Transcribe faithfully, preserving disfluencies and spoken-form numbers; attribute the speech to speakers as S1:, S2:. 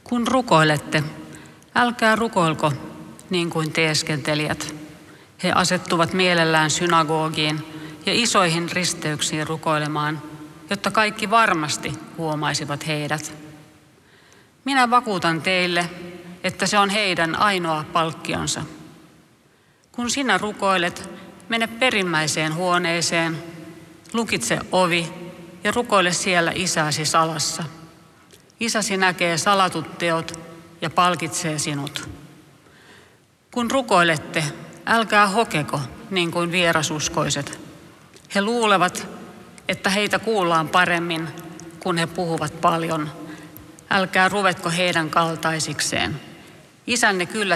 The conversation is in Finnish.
S1: Kun rukoilette, älkää rukoilko niin kuin teeskentelijät. He asettuvat mielellään synagogiin ja isoihin risteyksiin rukoilemaan, jotta kaikki varmasti huomaisivat heidät. Minä vakuutan teille, että se on heidän ainoa palkkionsa. Kun sinä rukoilet, mene perimmäiseen huoneeseen, lukitse ovi ja rukoile siellä isäsi salassa. Isäsi näkee salatut teot ja palkitsee sinut. Kun rukoilette, älkää hokeko niin kuin vierasuskoiset. He luulevat, että heitä kuullaan paremmin, kun he puhuvat paljon. Älkää ruvetko heidän kaltaisikseen. Isänne kyllä